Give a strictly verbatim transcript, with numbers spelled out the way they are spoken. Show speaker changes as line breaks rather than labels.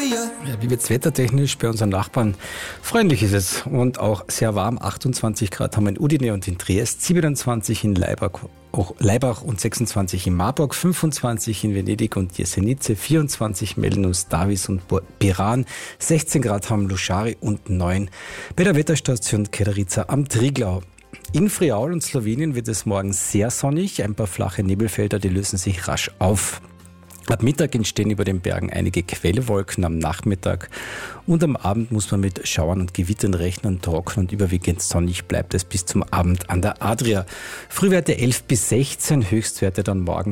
Ja, wie wird's wettertechnisch bei unseren Nachbarn? Freundlich ist es und auch sehr warm. achtundzwanzig Grad haben wir in Udine und in Triest, siebenundzwanzig in Laibach, auch Laibach und sechsundzwanzig in Marburg, fünfundzwanzig in Venedig und Jesenice, vierundzwanzig Melnus, Davis und Piran, sechzehn Grad haben Luschari und neun bei der Wetterstation Kederica am Triglau. In Friaul und Slowenien wird es morgen sehr sonnig. Ein paar flache Nebelfelder, die lösen sich rasch auf. Ab Mittag entstehen über den Bergen einige Quellwolken am Nachmittag und am Abend muss man mit Schauern und Gewittern rechnen. Trocken und überwiegend sonnig bleibt es bis zum Abend an der Adria. Frühwerte elf bis sechzehn, Höchstwerte dann morgen